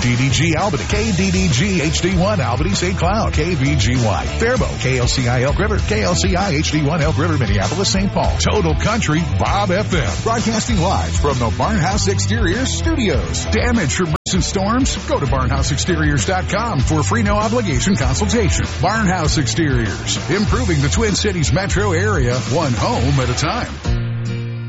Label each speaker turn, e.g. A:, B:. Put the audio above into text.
A: KDDG Albany, KDDG HD1 Albany St. Cloud, KVGY Faribault, KLCI Elk River, KLCI HD1 Elk River Minneapolis St. Paul, Total Country Bob FM, broadcasting live from the Barnhouse Exteriors studios. Damage from recent storms? Go to barnhouseexteriors.com for a free no obligation consultation. Barnhouse Exteriors, improving the Twin Cities metro area, one home at a time.